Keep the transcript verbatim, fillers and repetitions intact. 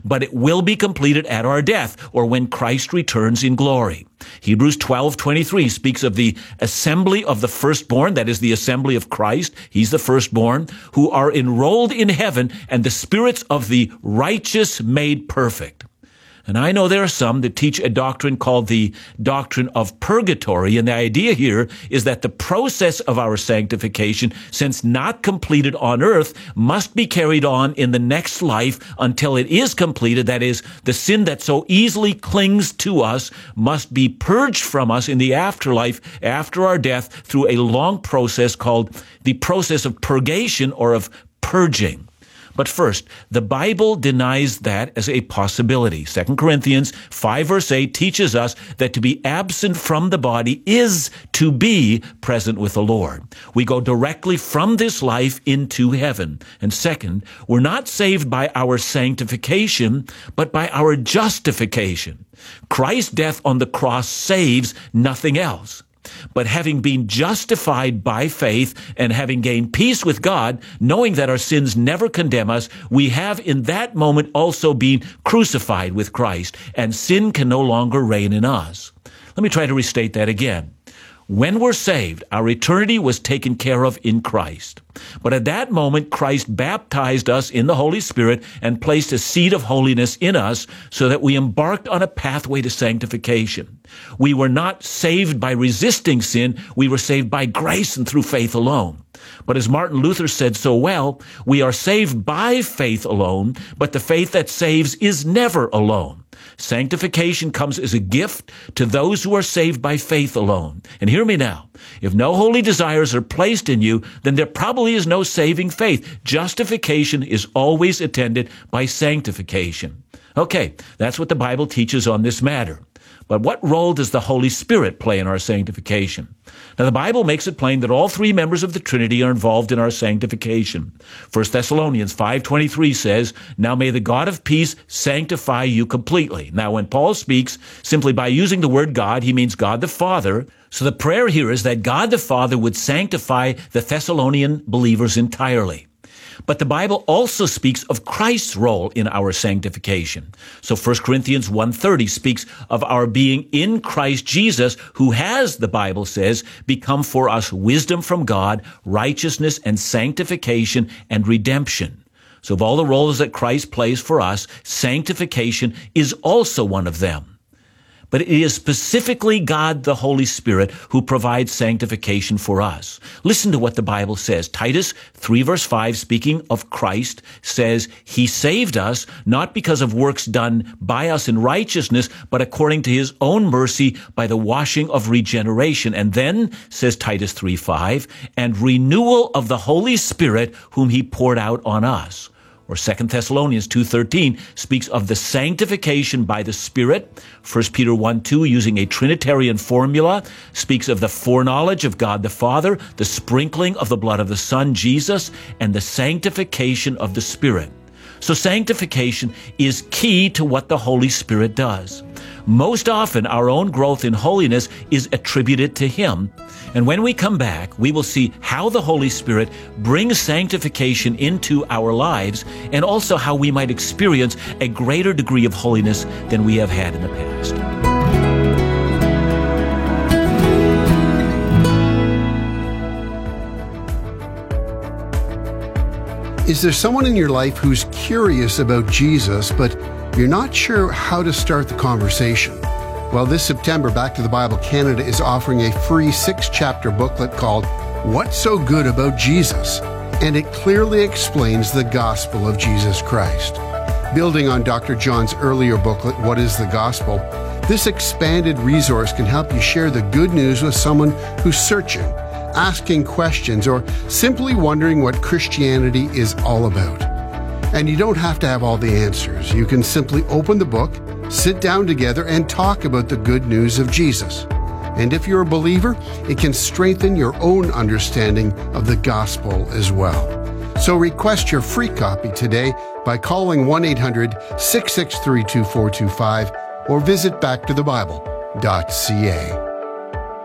but it will be completed at our death or when Christ returns in glory. Hebrews twelve twenty-three speaks of the assembly of the firstborn, that is the assembly of Christ, he's the firstborn, who are enrolled in heaven, and the spirits of the righteous made perfect. And I know there are some that teach a doctrine called the doctrine of purgatory, and the idea here is that the process of our sanctification, since not completed on earth, must be carried on in the next life until it is completed. That is, the sin that so easily clings to us must be purged from us in the afterlife after our death through a long process called the process of purgation or of purging. But first, the Bible denies that as a possibility. Second Corinthians five verse eight teaches us that to be absent from the body is to be present with the Lord. We go directly from this life into heaven. And second, we're not saved by our sanctification, but by our justification. Christ's death on the cross saves, nothing else. But having been justified by faith and having gained peace with God, knowing that our sins never condemn us, we have in that moment also been crucified with Christ, and sin can no longer reign in us. Let me try to restate that again. When we're saved, our eternity was taken care of in Christ. But at that moment, Christ baptized us in the Holy Spirit and placed a seed of holiness in us so that we embarked on a pathway to sanctification. We were not saved by resisting sin. We were saved by grace and through faith alone. But as Martin Luther said so well, we are saved by faith alone, but the faith that saves is never alone. Sanctification comes as a gift to those who are saved by faith alone. And hear me now. If no holy desires are placed in you, then there probably is no saving faith. Justification is always attended by sanctification. Okay, that's what the Bible teaches on this matter. But what role does the Holy Spirit play in our sanctification? Now, the Bible makes it plain that all three members of the Trinity are involved in our sanctification. First Thessalonians five twenty-three says, "Now may the God of peace sanctify you completely." Now, when Paul speaks simply by using the word God, he means God the Father. So the prayer here is that God the Father would sanctify the Thessalonian believers entirely. But the Bible also speaks of Christ's role in our sanctification. So First Corinthians one thirty speaks of our being in Christ Jesus, who has, the Bible says, become for us wisdom from God, righteousness and sanctification and redemption. So of all the roles that Christ plays for us, sanctification is also one of them. But it is specifically God, the Holy Spirit, who provides sanctification for us. Listen to what the Bible says. Titus three verse five, speaking of Christ, says, "He saved us, not because of works done by us in righteousness, but according to his own mercy by the washing of regeneration." And then, says Titus three five, "and renewal of the Holy Spirit, whom he poured out on us." Or Second Thessalonians two thirteen speaks of the sanctification by the Spirit. First Peter one two, using a Trinitarian formula, speaks of the foreknowledge of God the Father, the sprinkling of the blood of the Son, Jesus, and the sanctification of the Spirit. So sanctification is key to what the Holy Spirit does. Most often, our own growth in holiness is attributed to Him. And when we come back, we will see how the Holy Spirit brings sanctification into our lives, and also how we might experience a greater degree of holiness than we have had in the past. Is there someone in your life who's curious about Jesus, but you're not sure how to start the conversation? Well, this September, Back to the Bible Canada is offering a free six-chapter booklet called What's So Good About Jesus? And it clearly explains the gospel of Jesus Christ. Building on Doctor John's earlier booklet, What is the Gospel? This expanded resource can help you share the good news with someone who's searching, asking questions, or simply wondering what Christianity is all about. And you don't have to have all the answers. You can simply open the book, sit down together, and talk about the good news of Jesus. And if you're a believer, it can strengthen your own understanding of the gospel as well. So request your free copy today by calling one eight hundred, six six three, two four two five or visit back to the bible dot c a.